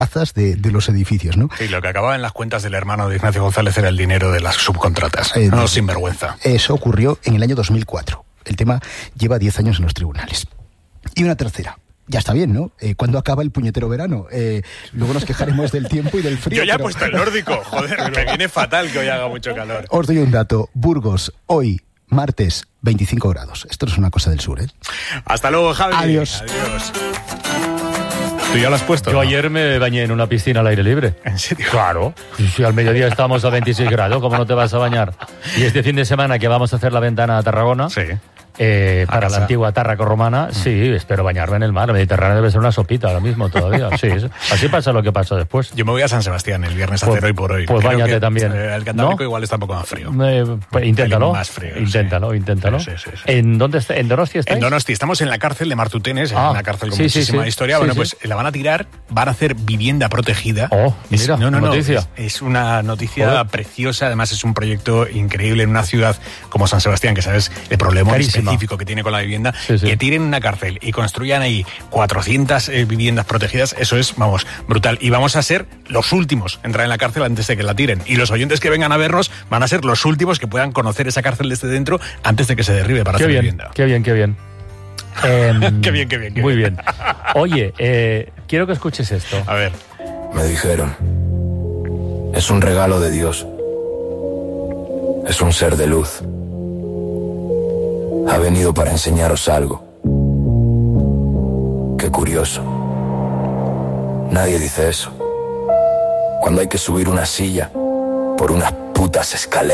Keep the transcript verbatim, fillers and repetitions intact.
De, de los edificios, ¿no? Sí, lo que acababa en las cuentas del hermano de Ignacio González era el dinero de las subcontratas. Eh, no, sinvergüenza. Eso ocurrió en el año dos mil cuatro. El tema lleva diez años en los tribunales. Y una tercera. Ya está bien, ¿no? Eh, ¿Cuándo acaba el puñetero verano? Eh, luego nos quejaremos del tiempo y del frío. Yo ya pero... he puesto el nórdico. Joder, pero... me viene fatal que hoy haga mucho calor. Os doy un dato. Burgos, hoy, martes, veinticinco grados. Esto no es una cosa del sur, ¿eh? Hasta luego, Javi. Adiós. Adiós. ¿Tú ya lo has puesto? Yo ¿no? ayer me bañé en una piscina al aire libre. ¿En serio? Claro. Si al mediodía estábamos a veintiséis grados, ¿cómo no te vas a bañar? Y este fin de semana que vamos a hacer la ventana a Tarragona, sí. eh, para la antigua Tárraco romana, mm. sí, espero bañarme en el mar. El Mediterráneo debe ser una sopita ahora mismo todavía. Sí, así pasa lo que pasa después. Yo me voy a San Sebastián el viernes a pues, hacer hoy por hoy. Pues Creo bañate que, también. Eh, el Cantábrico ¿no? igual está un poco más frío. Eh, pues, inténtalo. Más frío, inténtalo, sí. inténtalo. Sí, sí, sí. ¿En dónde está? ¿En Donosti estáis? En Donosti. Estamos en la cárcel de Martutenes, ah, en una cárcel con sí, muchísima sí, sí. historia. Sí, bueno, sí. pues la van a tirar, van a hacer vivienda protegida. Oh, es, mira, no, no, no, noticia. Es, es una noticia Joder. preciosa. Además es un proyecto increíble en una ciudad como San Sebastián, que sabes el problema Carísima. específico que tiene con la vivienda. Sí, sí. Que tiren una cárcel y construyan ahí cuatrocientas eh, viviendas protegidas, eso es, vamos, brutal. Y vamos a ser los últimos en entrar en la cárcel antes de que la tiren. Y los oyentes que vengan a vernos van a ser los últimos que puedan conocer esa cárcel desde dentro antes de que se derribe para qué hacer bien, vivienda. Qué bien, qué bien. Eh, qué bien, qué bien. Qué muy bien. bien. Oye, eh, quiero que escuches esto. A ver. Me dijeron, es un regalo de Dios. Es un ser de luz. Ha venido para enseñaros algo. Qué curioso. Nadie dice eso. Cuando hay que subir una silla por unas putas escaleras.